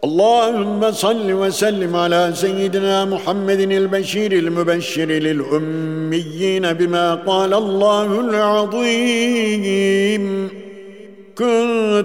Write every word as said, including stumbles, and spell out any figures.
اللهم صل وسلم على سيدنا محمد البشير المبشر للأميين بما قال الله العظيم: كنت